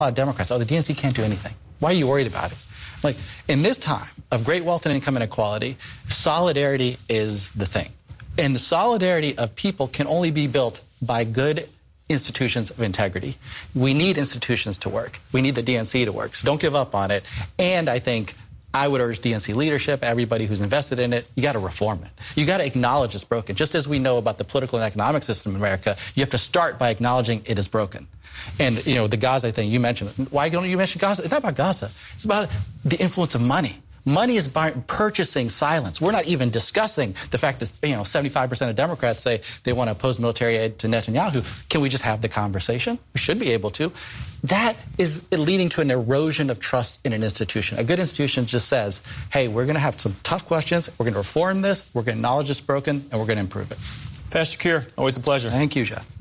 A lot of Democrats, the DNC can't do anything. Why are you worried about it? Like, in this time of great wealth and income inequality, solidarity is the thing. And the solidarity of people can only be built by good institutions of integrity. We need institutions to work. We need the DNC to work. So don't give up on it. And I think I would urge DNC leadership, everybody who's invested in it, you got to reform it. You got to acknowledge it's broken. Just as we know about the political and economic system in America, you have to start by acknowledging it is broken. And, the Gaza thing you mentioned, why don't you mention Gaza? It's not about Gaza. It's about the influence of money. Money is purchasing silence. We're not even discussing the fact that 75% of Democrats say they want to oppose military aid to Netanyahu. Can we just have the conversation? We should be able to. That is leading to an erosion of trust in an institution. A good institution just says, hey, we're going to have some tough questions. We're going to reform this. We're going to acknowledge it's broken, and we're going to improve it. Faiz Shakir, always a pleasure. Thank you, Jeff.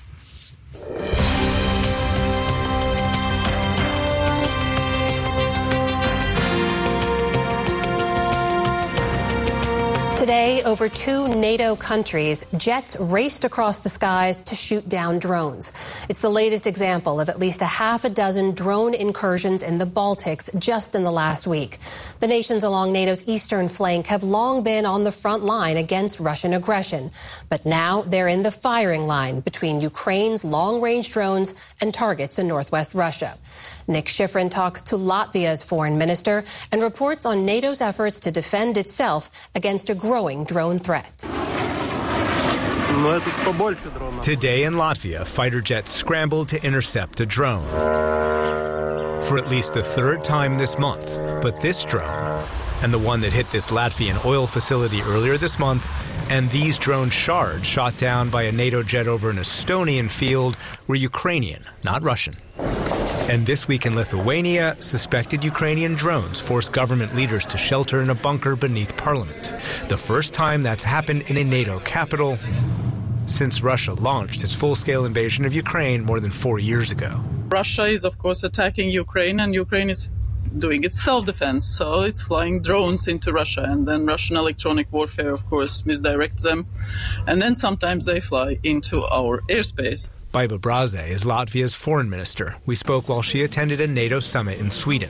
Today, over 2 NATO countries, jets raced across the skies to shoot down drones. It's the latest example of at least a half a dozen drone incursions in the Baltics just in the last week. The nations along NATO's eastern flank have long been on the front line against Russian aggression. But now they're in the firing line between Ukraine's long-range drones and targets in northwest Russia. Nick Schifrin talks to Latvia's foreign minister and reports on NATO's efforts to defend itself against a growing drone threat. Today in Latvia, fighter jets scrambled to intercept a drone. For at least the third time this month, but this drone, and the one that hit this Latvian oil facility earlier this month, and these drone shards shot down by a NATO jet over an Estonian field were Ukrainian, not Russian. And this week in Lithuania, suspected Ukrainian drones forced government leaders to shelter in a bunker beneath parliament. The first time that's happened in a NATO capital since Russia launched its full-scale invasion of Ukraine more than 4 years ago. Russia is, of course, attacking Ukraine, and Ukraine is doing its self-defense, so it's flying drones into Russia, and then Russian electronic warfare, of course, misdirects them, and then sometimes they fly into our airspace. Baiba Braze is Latvia's foreign minister. We spoke while she attended a NATO summit in Sweden.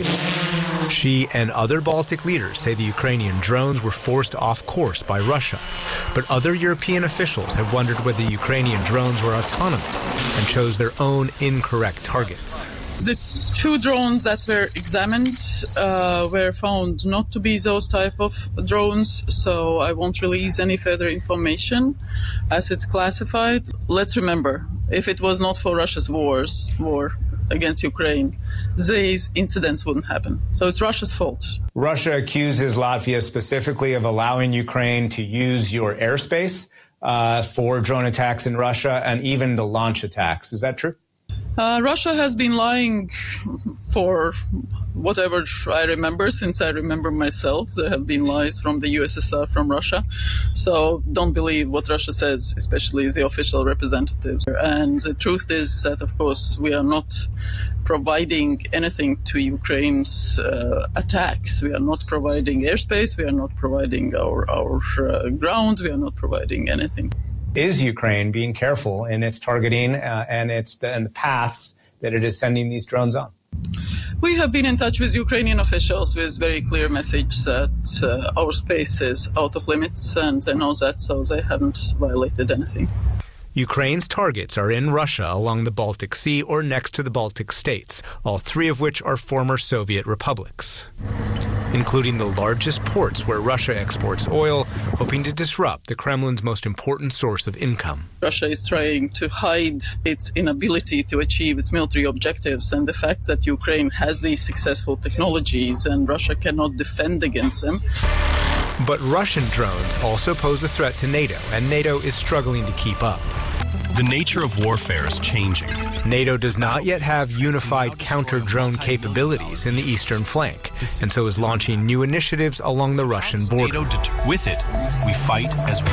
She and other Baltic leaders say the Ukrainian drones were forced off course by Russia. But other European officials have wondered whether the Ukrainian drones were autonomous and chose their own incorrect targets. The 2 drones that were examined were found not to be those type of drones, so I won't release any further information as it's classified. Let's remember, if it was not for Russia's war against Ukraine, these incidents wouldn't happen. So it's Russia's fault. Russia accuses Latvia specifically of allowing Ukraine to use your airspace for drone attacks in Russia and even the launch attacks. Is that true? Russia has been lying for whatever I remember, since I remember myself. There have been lies from the USSR, from Russia. So don't believe what Russia says, especially the official representatives. And the truth is that, of course, we are not providing anything to Ukraine's attacks. We are not providing airspace. We are not providing our ground. We are not providing anything. Is Ukraine being careful in its targeting and the paths that it is sending these drones on? We have been in touch with Ukrainian officials with very clear message that our space is out of limits, and they know that, so they haven't violated anything. Ukraine's targets are in Russia along the Baltic Sea or next to the Baltic states, all 3 of which are former Soviet republics, including the largest ports where Russia exports oil, hoping to disrupt the Kremlin's most important source of income. Russia is trying to hide its inability to achieve its military objectives, and the fact that Ukraine has these successful technologies and Russia cannot defend against them. But Russian drones also pose a threat to NATO, and NATO is struggling to keep up. The nature of warfare is changing. NATO does not yet have unified counter-drone capabilities in the eastern flank, and so is launching new initiatives along the Russian border. With it, we fight as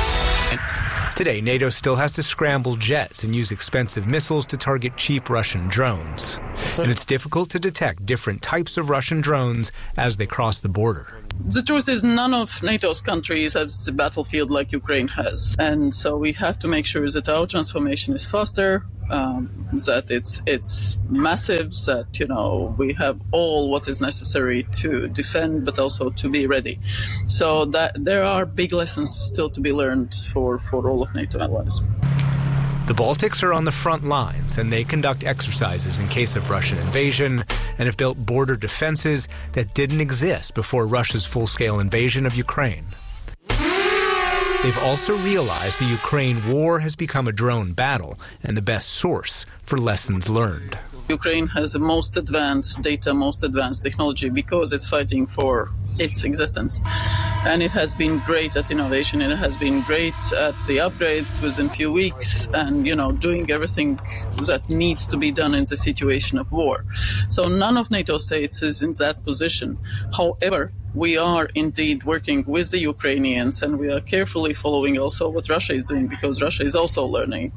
one. Today, NATO still has to scramble jets and use expensive missiles to target cheap Russian drones. And it's difficult to detect different types of Russian drones as they cross the border. The truth is, none of NATO's countries has a battlefield like Ukraine has. And so we have to make sure that our transformation is faster, that it's massive, that, we have all what is necessary to defend, but also to be ready. So that there are big lessons still to be learned for all of NATO allies. The Baltics are on the front lines, and they conduct exercises in case of Russian invasion and have built border defenses that didn't exist before Russia's full-scale invasion of Ukraine. They've also realized the Ukraine war has become a drone battle and the best source for lessons learned. Ukraine has the most advanced data, most advanced technology because it's fighting for its existence. And it has been great at innovation. It has been great at the upgrades within a few weeks and, doing everything that needs to be done in the situation of war. So none of NATO states is in that position. However, we are indeed working with the Ukrainians, and we are carefully following also what Russia is doing, because Russia is also learning.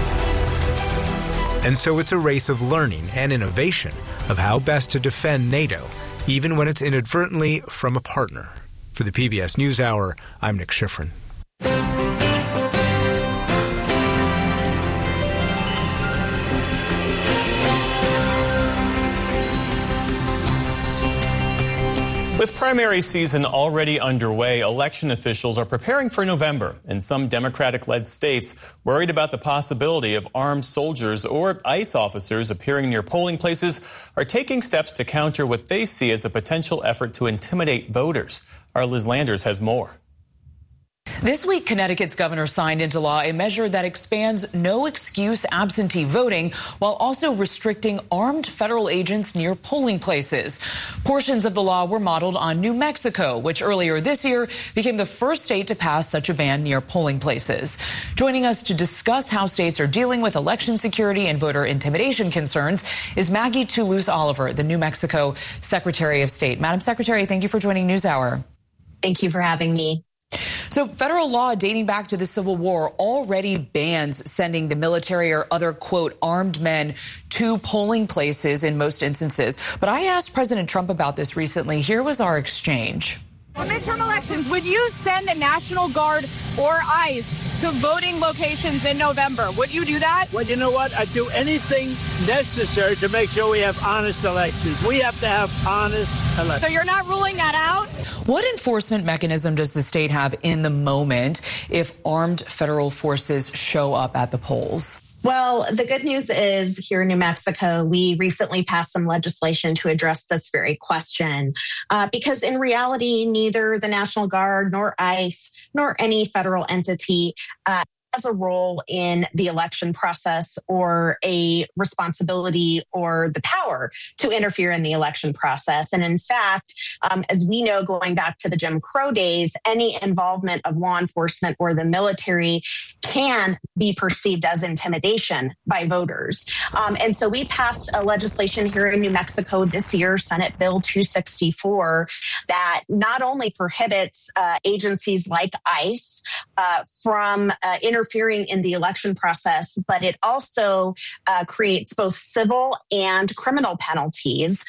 And so it's a race of learning and innovation of how best to defend NATO, even when it's inadvertently from a partner. For the PBS NewsHour, I'm Nick Schifrin. With primary season already underway, election officials are preparing for November, and some Democratic-led states worried about the possibility of armed soldiers or ICE officers appearing near polling places are taking steps to counter what they see as a potential effort to intimidate voters. Our Liz Landers has more. This week, Connecticut's governor signed into law a measure that expands no-excuse absentee voting while also restricting armed federal agents near polling places. Portions of the law were modeled on New Mexico, which earlier this year became the first state to pass such a ban near polling places. Joining us to discuss how states are dealing with election security and voter intimidation concerns is Maggie Toulouse-Oliver, the New Mexico Secretary of State. Madam Secretary, thank you for joining NewsHour. Thank you for having me. So federal law dating back to the Civil War already bans sending the military or other, quote, armed men to polling places in most instances. But I asked President Trump about this recently. Here was our exchange. For midterm elections, would you send the National Guard or ICE to voting locations in November? Would you do that? Well, you know what? I'd do anything necessary to make sure we have honest elections. We have to have honest elections. So you're not ruling that out? What enforcement mechanism does the state have in the moment if armed federal forces show up at the polls? Well, the good news is here in New Mexico, we recently passed some legislation to address this very question, because in reality, neither the National Guard nor ICE nor any federal entity has a role in the election process or a responsibility or the power to interfere in the election process. And in fact, as we know, going back to the Jim Crow days, any involvement of law enforcement or the military can be perceived as intimidation by voters. And so we passed a legislation here in New Mexico this year, Senate Bill 264, that not only prohibits agencies like ICE from interfering in the election process, but it also creates both civil and criminal penalties.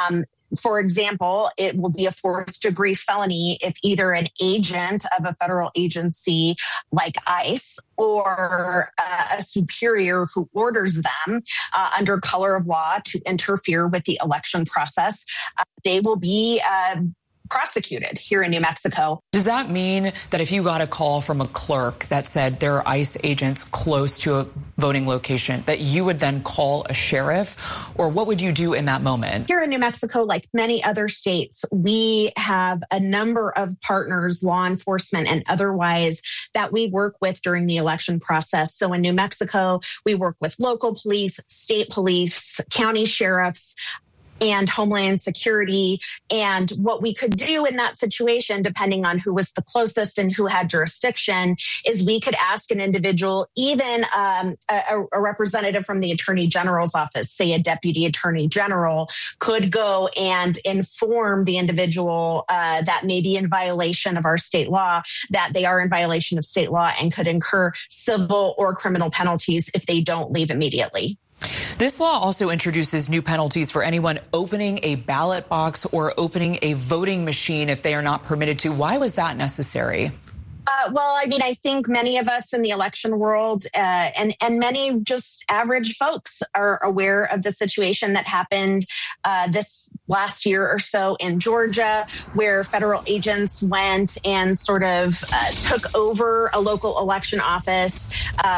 For example, it will be a fourth-degree felony if either an agent of a federal agency like ICE or a superior who orders them under color of law to interfere with the election process, they will be prosecuted here in New Mexico. Does that mean that if you got a call from a clerk that said there are ICE agents close to a voting location, that you would then call a sheriff? Or what would you do in that moment? Here in New Mexico, like many other states, we have a number of partners, law enforcement and otherwise, that we work with during the election process. So in New Mexico, we work with local police, state police, county sheriffs, and Homeland Security. And what we could do in that situation, depending on who was the closest and who had jurisdiction, is we could ask an individual, even a representative from the Attorney General's office, say a deputy attorney general, could go and inform the individual that may be in violation of our state law, that they are in violation of state law and could incur civil or criminal penalties if they don't leave immediately. This law also introduces new penalties for anyone opening a ballot box or opening a voting machine if they are not permitted to. Why was that necessary? Well, I mean, I think many of us in the election world and many just average folks are aware of the situation that happened this last year or so in Georgia, where federal agents went and sort of took over a local election office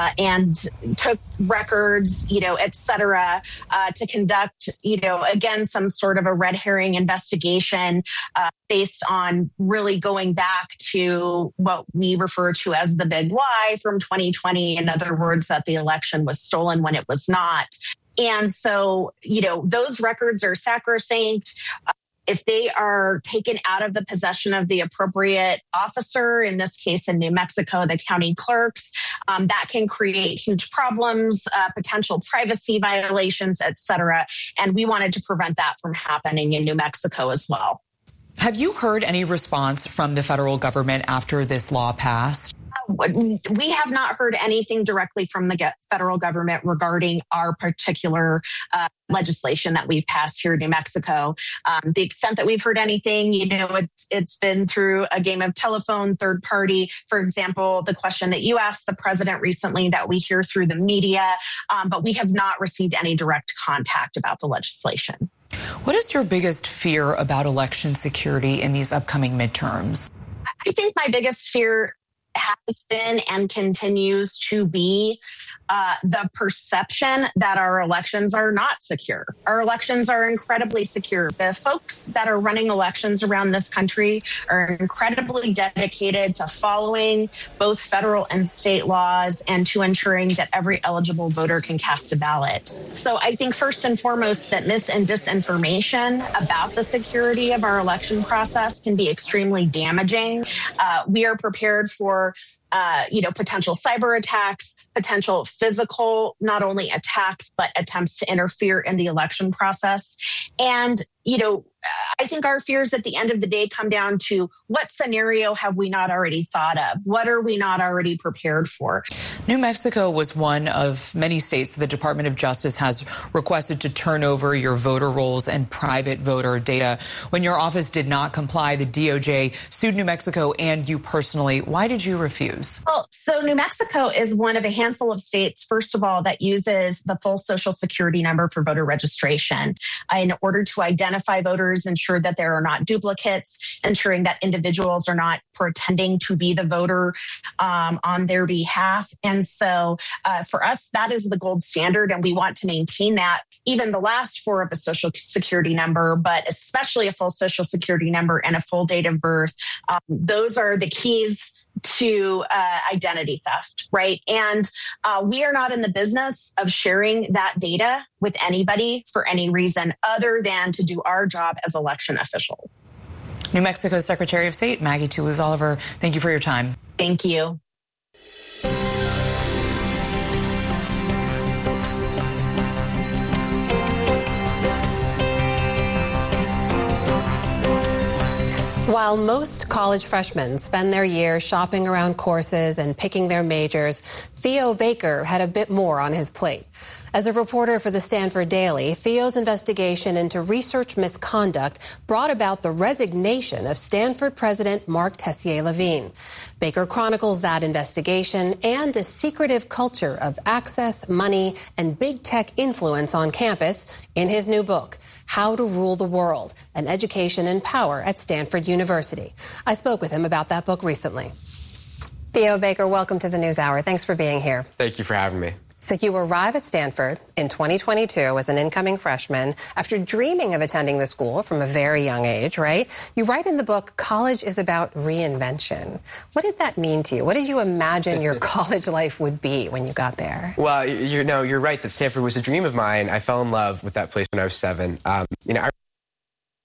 and took records, et cetera, to conduct, again, some sort of a red herring investigation based on really going back to what we refer to as the big lie from 2020. In other words, that the election was stolen when it was not. And so, those records are sacrosanct. If they are taken out of the possession of the appropriate officer, in this case in New Mexico, the county clerks, that can create huge problems, potential privacy violations, et cetera. And we wanted to prevent that from happening in New Mexico as well. Have you heard any response from the federal government after this law passed? We have not heard anything directly from the federal government regarding our particular legislation that we've passed here in New Mexico. The extent that we've heard anything, it's been through a game of telephone, third party. For example, the question that you asked the president recently that we hear through the media, but we have not received any direct contact about the legislation. What is your biggest fear about election security in these upcoming midterms? I think my biggest fear has been and continues to be the perception that our elections are not secure. Our elections are incredibly secure. The folks that are running elections around this country are incredibly dedicated to following both federal and state laws and to ensuring that every eligible voter can cast a ballot. So I think first and foremost that mis and disinformation about the security of our election process can be extremely damaging. We are prepared for potential cyber attacks, potential physical, not only attacks, but attempts to interfere in the election process. And, I think our fears at the end of the day come down to what scenario have we not already thought of? What are we not already prepared for? New Mexico was one of many states the Department of Justice has requested to turn over your voter rolls and private voter data. When your office did not comply, the DOJ sued New Mexico and you personally. Why did you refuse? Well, so New Mexico is one of a handful of states, first of all, that uses the full Social Security number for voter registration in order to identify voters, ensure that there are not duplicates, ensuring that individuals are not pretending to be the voter on their behalf. And so for us, that is the gold standard, and we want to maintain that. Even the last four of a Social Security number, but especially a full Social Security number and a full date of birth, those are the keys to identity theft, right? And we are not in the business of sharing that data with anybody for any reason other than to do our job as election officials. New Mexico Secretary of State Maggie Toulouse-Oliver, thank you for your time. Thank you. While most college freshmen spend their year shopping around courses and picking their majors, Theo Baker had a bit more on his plate. As a reporter for the Stanford Daily, Theo's investigation into research misconduct brought about the resignation of Stanford President Mark Tessier-Lavigne. Baker chronicles that investigation and a secretive culture of access, money, and big tech influence on campus in his new book, How to Rule the World, An Education in Power at Stanford University. I spoke with him about that book recently. Theo Baker, welcome to the NewsHour. Thanks for being here. Thank you for having me. So you arrive at Stanford in 2022 as an incoming freshman after dreaming of attending the school from a very young age, right? You write in the book, college is about reinvention. What did that mean to you? What did you imagine your college life would be when you got there? Well, you're right that Stanford was a dream of mine. I fell in love with that place when I was 7. I